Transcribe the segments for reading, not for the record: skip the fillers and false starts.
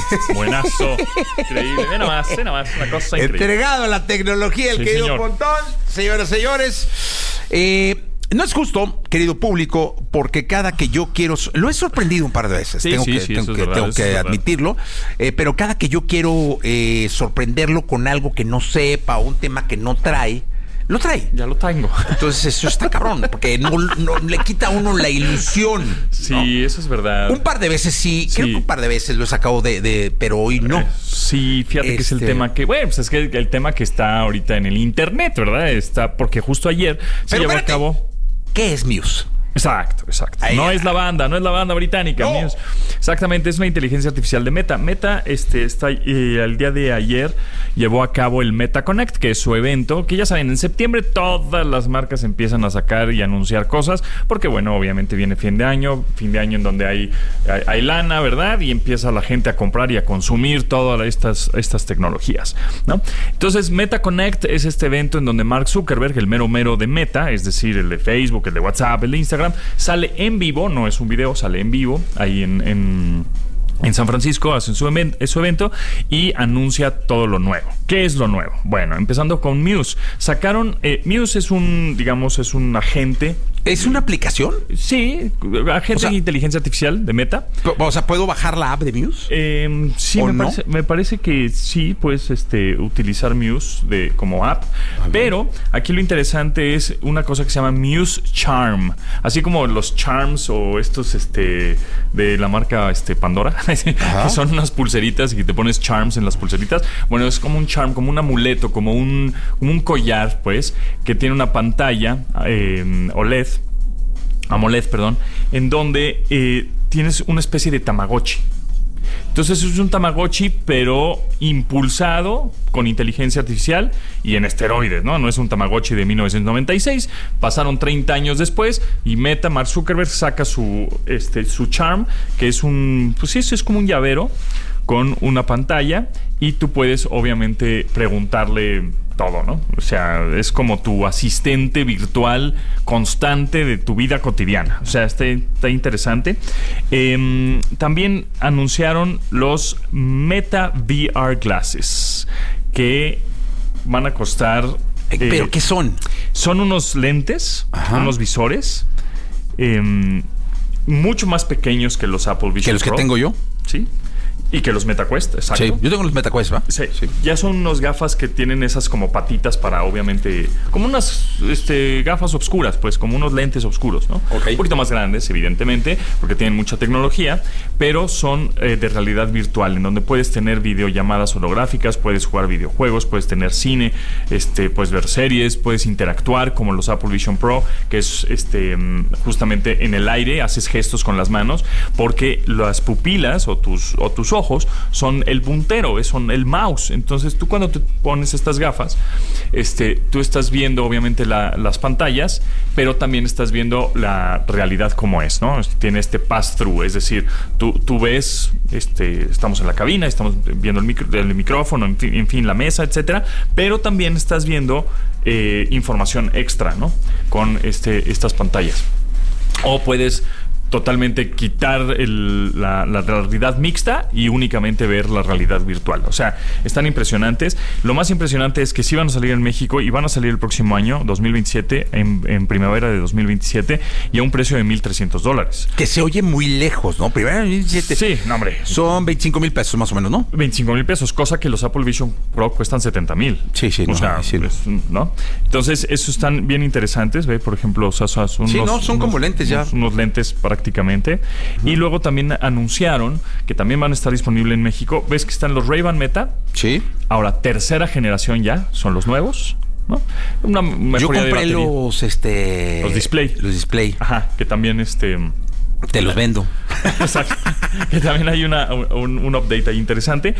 Buenazo. Increíble. Ve nomás, una cosa increíble. Entregado a la tecnología, el querido señor. Pontón. Señoras, señores. No es justo, querido público, porque cada que yo quiero... Lo he sorprendido un par de veces, tengo que admitirlo, pero cada que yo quiero sorprenderlo con algo que no sepa o un tema que no trae, lo trae. Ya lo tengo. Entonces eso está cabrón, porque no le quita a uno la ilusión. Sí, ¿no? Eso es verdad. Un par de veces sí, creo que un par de veces lo he sacado pero hoy no. Sí, fíjate que es el tema que... Bueno, pues es que el tema que está ahorita en el internet, ¿verdad? Está porque justo ayer se llevó a cabo... ¿Qué es Muse? Exacto. No es la banda británica. No. Muse. Exactamente, es una inteligencia artificial de Meta. Meta está el día de ayer llevó a cabo el Meta Connect, que es su evento, que ya saben, en septiembre todas las marcas empiezan a sacar y anunciar cosas, porque bueno, obviamente viene fin de año en donde hay lana, ¿verdad? Y empieza la gente a comprar y a consumir todas estas tecnologías, ¿no? Entonces, Meta Connect es este evento en donde Mark Zuckerberg, el mero de Meta, es decir, el de Facebook, el de WhatsApp, el de Instagram, sale en vivo, no es un video, sale en vivo ahí en San Francisco, hacen su evento y anuncia todo lo nuevo. ¿Qué es lo nuevo? Bueno, empezando con Muse. Sacaron... Muse es un agente... ¿Es una aplicación? Sí, agente de inteligencia artificial de Meta. O sea, ¿puedo bajar la app de Muse? Sí, me parece que sí puedes utilizar Muse como app. Okay. Pero aquí lo interesante es una cosa que se llama Muse Charm. Así como los Charms o estos de la marca Pandora, que son unas pulseritas y que te pones Charms en las pulseritas. Bueno, es como un charm, como un amuleto, como un collar, pues, que tiene una pantalla AMOLED, en donde tienes una especie de Tamagotchi. Entonces es un Tamagotchi, pero impulsado con inteligencia artificial y en esteroides, ¿no? No es un Tamagotchi de 1996. Pasaron 30 años después y Mark Zuckerberg saca su Charm, que es es como un llavero con una pantalla y tú puedes obviamente preguntarle todo, ¿no? O sea, es como tu asistente virtual constante de tu vida cotidiana. O sea, está interesante. También anunciaron los Meta VR Glasses, que van a costar... ¿Pero qué son? Son unos lentes, unos visores, mucho más pequeños que los Apple Vision Pro. ¿Que los que tengo yo? Sí. Y que los MetaQuest, exacto. Sí, yo tengo los MetaQuest, ¿va? Sí. Ya son unos gafas que tienen esas como patitas para, obviamente, como unas gafas oscuras, pues, como unos lentes oscuros, ¿no? Okay. Un poquito más grandes, evidentemente, porque tienen mucha tecnología, pero son de realidad virtual, en donde puedes tener videollamadas holográficas, puedes jugar videojuegos, puedes tener cine, puedes ver series, puedes interactuar, como los Apple Vision Pro, que es justamente en el aire, haces gestos con las manos, porque las pupilas o tus ojos son el puntero, son el mouse. Entonces tú cuando te pones estas gafas, tú estás viendo obviamente las pantallas, pero también estás viendo la realidad como es, ¿no? Tiene este pass-through, es decir, tú ves, estamos en la cabina, estamos viendo el micrófono, en fin, la mesa, etcétera, pero también estás viendo información extra, ¿no? Con estas pantallas. O puedes totalmente quitar la realidad mixta y únicamente ver la realidad virtual. O sea, están impresionantes. Lo más impresionante es que sí van a salir en México y van a salir el próximo año, 2027, en primavera de 2027, y a un precio de $1,300. Que se oye muy lejos, ¿no? Primavera de 2027. Sí, no, hombre. Son 25,000 pesos más o menos, ¿no? 25,000 pesos, cosa que los Apple Vision Pro cuestan 70,000. Sí, o sea, ¿no? Entonces, esos están bien interesantes. Ve, por ejemplo, o sea, son como lentes ya. Unos lentes prácticamente. Y luego también anunciaron que también van a estar disponibles en México. ¿Ves que están los Ray-Ban Meta? Sí. Ahora, tercera generación ya, son los nuevos, ¿no? Una yo compré los display. Los display. Ajá, que también te los vendo. Exacto. Que también hay un update ahí interesante.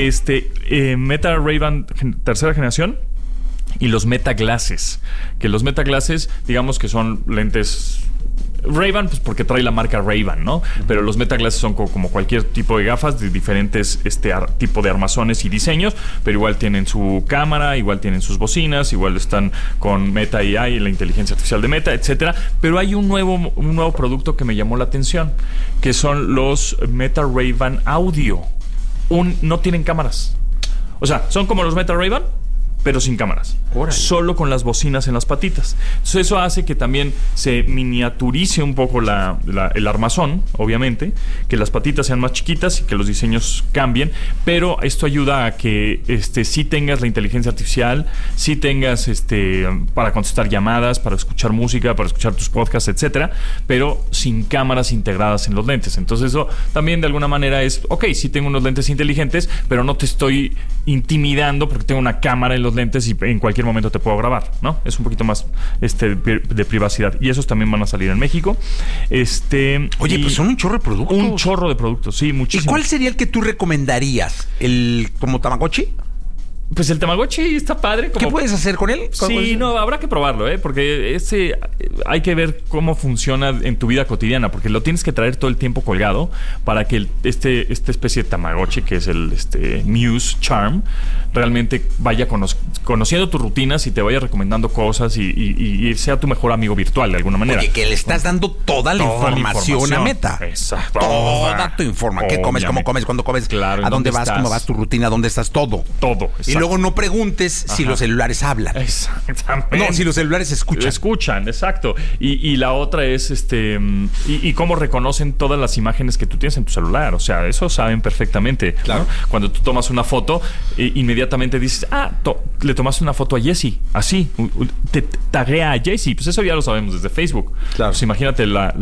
Meta Ray-Ban tercera generación y los Meta Glasses. Que los Meta Glasses, digamos que son lentes Ray-Ban, pues porque trae la marca Ray-Ban, ¿no? Pero los Meta Glasses son como cualquier tipo de gafas de diferentes tipo de armazones y diseños, pero igual tienen su cámara, igual tienen sus bocinas, igual están con Meta AI, la inteligencia artificial de Meta, etcétera. Pero hay un nuevo producto que me llamó la atención, que son los Meta Ray-Ban Audio. no tienen cámaras. O sea, son como los Meta Ray-Ban, pero sin cámaras. Órale. Solo con las bocinas en las patitas. Entonces eso hace que también se miniaturice un poco el armazón, obviamente, que las patitas sean más chiquitas y que los diseños cambien, pero esto ayuda a que sí tengas la inteligencia artificial, sí tengas para contestar llamadas, para escuchar música, para escuchar tus podcasts, etcétera, pero sin cámaras integradas en los lentes. Entonces eso también de alguna manera es, sí tengo unos lentes inteligentes, pero no te estoy intimidando porque tengo una cámara en los lentes y en cualquier momento te puedo grabar, ¿no? Es un poquito más de privacidad. Y esos también van a salir en México. Oye, pues son un chorro de productos. Un chorro de productos, sí, muchísimo. ¿Y cuál sería el que tú recomendarías? ¿El como Tamagotchi? Pues el Tamagotchi está padre. ¿Qué puedes hacer con él? Sí, no, habrá que probarlo, porque hay que ver cómo funciona en tu vida cotidiana, porque lo tienes que traer todo el tiempo colgado para que esta especie de Tamagotchi, que es el Muse Charm, realmente vaya conociendo tus rutinas y te vaya recomendando cosas y sea tu mejor amigo virtual de alguna manera. Oye, que le estás dando toda la información a Meta. Exacto. Toda tu información. ¿Qué comes? ¿Cómo comes? ¿Cuándo comes? Claro. ¿A dónde vas? ¿Cómo vas? ¿Tu rutina? ¿Dónde estás? Todo. Todo. Y luego no preguntes si los celulares hablan. Exactamente. No, si los celulares escuchan. Escuchan, exacto. Y la otra es y cómo reconocen todas las imágenes que tú tienes en tu celular. O sea, eso saben perfectamente. Claro. ¿No? Cuando tú tomas una foto, inmediatamente dices, le tomaste una foto a Jessie. Así. Te taguea a Jessie. Pues eso ya lo sabemos desde Facebook. Claro. Pues imagínate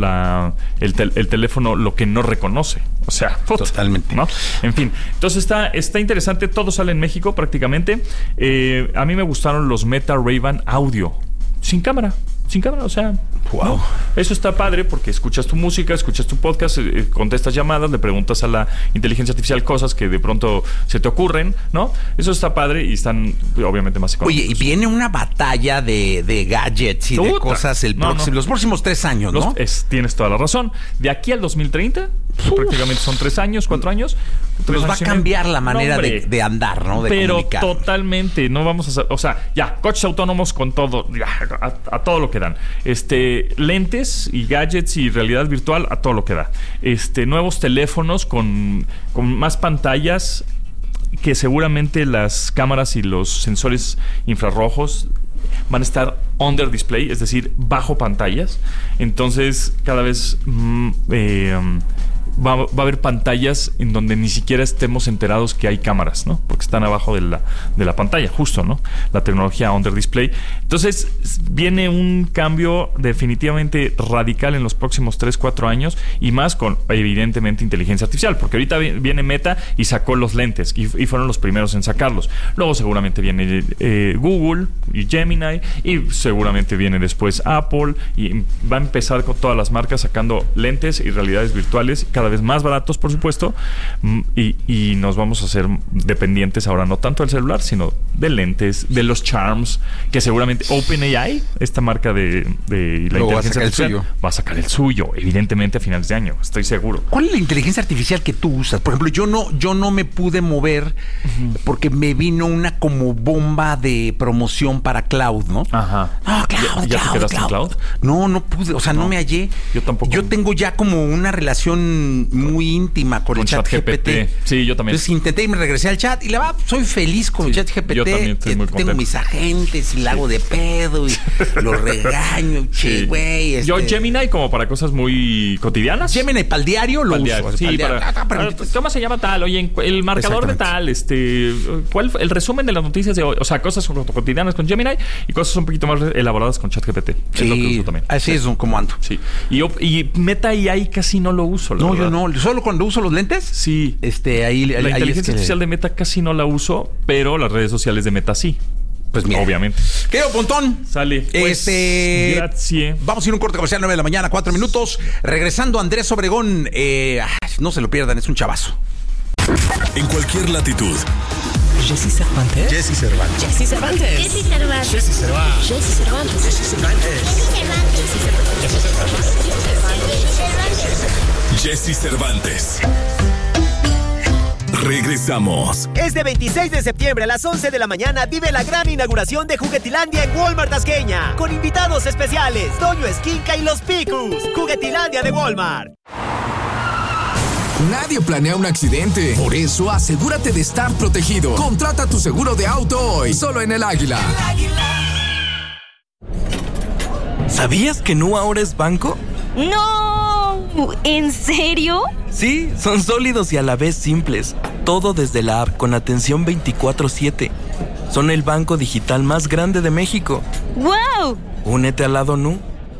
el teléfono lo que no reconoce. O sea, totalmente. ¿No? En fin. Entonces está interesante. Todo sale en México prácticamente. A mí me gustaron los Meta Ray-Ban Audio. Sin cámara, o sea... Wow. ¿no? Eso está padre porque escuchas tu música, escuchas tu podcast, contestas llamadas, le preguntas a la inteligencia artificial cosas que de pronto se te ocurren, ¿no? Eso está padre y están obviamente más económicos. Oye, y viene una batalla de gadgets y de cosas los próximos 3 años, ¿no? Tienes toda la razón. De aquí al 2030, prácticamente son 3 años, 4 años. Nos va a cambiar la manera de andar, ¿no? De comunicar. Totalmente. No vamos a... O sea, ya, coches autónomos con todo, ya, a todo lo que dan. Lentes y gadgets y realidad virtual a todo lo que da. Nuevos teléfonos con más pantallas, que seguramente las cámaras y los sensores infrarrojos van a estar under display, es decir, bajo pantallas. Entonces, cada vez va a haber pantallas en donde ni siquiera estemos enterados que hay cámaras, ¿no? Porque están abajo de la pantalla, justo, ¿no? La tecnología under display. Entonces, viene un cambio definitivamente radical en los próximos 3-4 años y más con, evidentemente, inteligencia artificial, porque ahorita viene Meta y sacó los lentes y fueron los primeros en sacarlos. Luego seguramente viene Google y Gemini y seguramente viene después Apple y va a empezar con todas las marcas sacando lentes y realidades virtuales cada vez más baratos, por supuesto, y nos vamos a hacer dependientes ahora no tanto del celular, sino de lentes, de los charms, que seguramente OpenAI, esta marca de la inteligencia artificial, va a sacar el suyo, evidentemente a finales de año, estoy seguro. ¿Cuál es la inteligencia artificial que tú usas? Por ejemplo, yo no me pude mover porque me vino una como bomba de promoción para cloud, ¿no? Ajá. No, cloud, ¿Ya te quedaste en cloud? No pude, o sea, no me hallé. Yo tampoco. Yo tengo ya como una relación muy íntima con el ChatGPT. Sí, yo también. Entonces intenté y me regresé al chat y soy feliz con el ChatGPT. Yo también estoy muy contento. Tengo mis agentes y la hago de pedo y los regaño, güey. Yo Gemini como para cosas muy cotidianas. Gemini para el diario lo uso. Sí, ¿cómo se llama tal? Oye, el marcador de tal, ¿cuál el resumen de las noticias de hoy? O sea, cosas cotidianas con Gemini y cosas un poquito más elaboradas con ChatGPT. Sí, es lo que uso también. Así es como ando. Sí. Y Meta AI casi no lo uso. No, yo no. ¿Solo cuando uso los lentes? Sí. Ahí la inteligencia artificial de Meta casi no la uso, pero las redes sociales de Meta sí. Pues mira, obviamente. Querido Pontón. Sale. Pues, gracias. Vamos a ir a un corte comercial 9 de la mañana, 4 minutos. Regresando Andrés Obregón. No se lo pierdan, es un chavazo. En cualquier latitud. Jessy Cervantes. Jessy Cervantes. Jessy Cervantes. Jessy Cervantes. Jessy Cervantes. Jessy Cervantes. Jessy Cervantes. Jessy Cervantes. Regresamos. Este 26 de septiembre a las 11 de la mañana vive la gran inauguración de Juguetilandia en Walmart Tasqueña. Con invitados especiales, Toño Esquinca y los Picus. Juguetilandia de Walmart. Nadie planea un accidente. Por eso, asegúrate de estar protegido. Contrata tu seguro de auto hoy, solo en El Águila. ¿Sabías que Nu ahora es banco? ¡No! ¿En serio? Sí, son sólidos y a la vez simples. Todo desde la app con atención 24/7. Son el banco digital más grande de México. ¡Wow! Únete al lado Nu.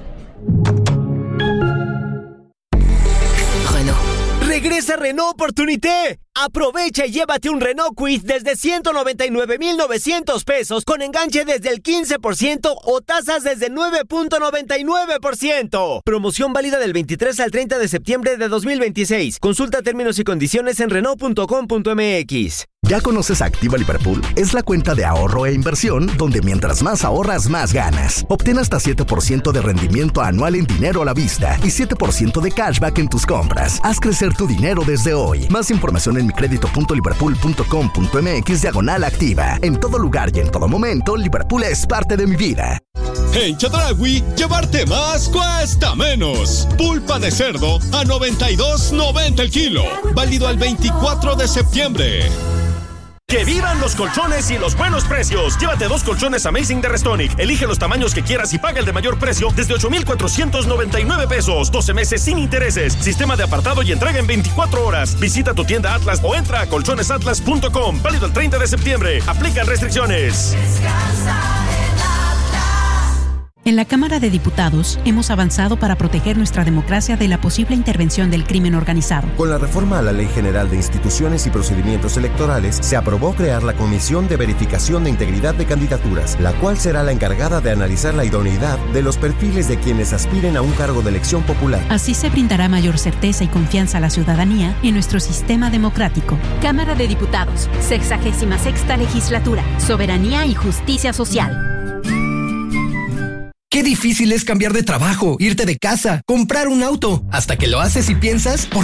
Regresa Renault Opportunité. Aprovecha y llévate un Renault Kwid desde 199,900 pesos con enganche desde el 15% o tasas desde 9.99%. Promoción válida del 23 al 30 de septiembre de 2026. Consulta términos y condiciones en Renault.com.mx. ¿Ya conoces Activa Liverpool? Es la cuenta de ahorro e inversión donde mientras más ahorras, más ganas. Obtén hasta 7% de rendimiento anual en dinero a la vista y 7% de cashback en tus compras. Haz crecer tu dinero desde hoy. Más información en micredito.liverpool.com.mx/activa. En todo lugar y en todo momento, Liverpool es parte de mi vida. En Chedraui, llevarte más cuesta menos. Pulpa de cerdo a $92.90 el kilo. Válido al 24 de septiembre. ¡Que vivan los colchones y los buenos precios! Llévate 2 colchones Amazing de Restonic. Elige los tamaños que quieras y paga el de mayor precio desde 8,499 pesos. 12 meses sin intereses. Sistema de apartado y entrega en 24 horas. Visita tu tienda Atlas o entra a colchonesatlas.com. Válido el 30 de septiembre. Aplican restricciones. Descansa en Atlas. En la Cámara de Diputados hemos avanzado para proteger nuestra democracia de la posible intervención del crimen organizado. Con la reforma a la Ley General de Instituciones y Procedimientos Electorales, se aprobó crear la Comisión de Verificación de Integridad de Candidaturas, la cual será la encargada de analizar la idoneidad de los perfiles de quienes aspiren a un cargo de elección popular. Así se brindará mayor certeza y confianza a la ciudadanía en nuestro sistema democrático. Cámara de Diputados, 66ª Legislatura, Soberanía y Justicia Social. Qué difícil es cambiar de trabajo, irte de casa, comprar un auto, hasta que lo haces y piensas, ¿por